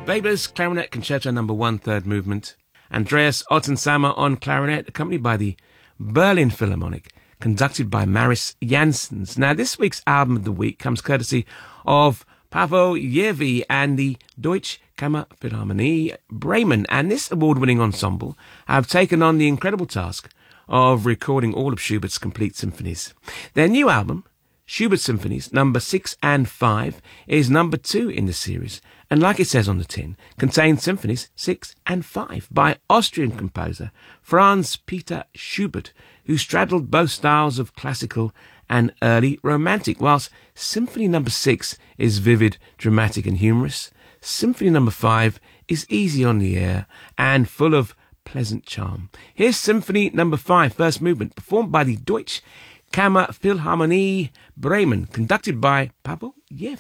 Weber's Clarinet Concerto No. 1, third movement. Andreas Ottensamer on clarinet, accompanied by the Berlin Philharmonic, conducted by Maris Janssens. Now, this week's album of the week comes courtesy of Paavo Järvi and the Deutsche Kammerphilharmonie Bremen, and this award-winning ensemble have taken on the incredible task of recording all of Schubert's complete symphonies. Their new album, Schubert Symphonies number 6 and 5, is number 2 in the series, and like it says on the tin, contains symphonies 6 and 5 by Austrian composer Franz Peter Schubert, who straddled both styles of classical and early romantic. Whilst Symphony number 6 is vivid, dramatic and humorous, Symphony number 5 is easy on the ear and full of pleasant charm. Here's Symphony number 5, first movement, performed by the Deutsche Kammerphilharmonie Bremen, conducted by Paavo Järvi.